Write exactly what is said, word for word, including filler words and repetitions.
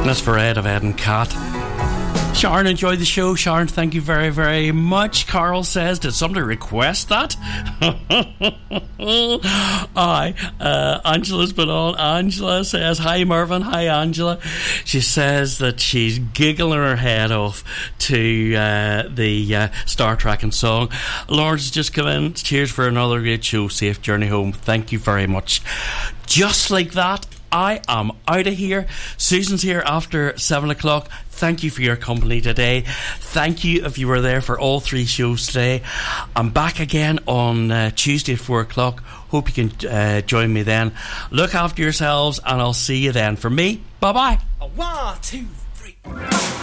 That's for Ed of Ed and Cat. Sharon, enjoyed the show. Sharon, thank you very, very much. Carl says, did somebody request that? Aye. Uh, Angela's been on. Angela says, hi, Mervyn. Hi, Angela. She says that she's giggling her head off to uh, the uh, Star Trek and song. Lawrence has just come in. Cheers for another great show. Safe journey home. Thank you very much. Just like that, I am out of here. Susan's here after seven o'clock. Thank you for your company today. Thank you if you were there for all three shows today. I'm back again on uh, Tuesday at four o'clock. Hope you can uh, join me then. Look after yourselves, and I'll see you then. For me, bye bye. One, two, three.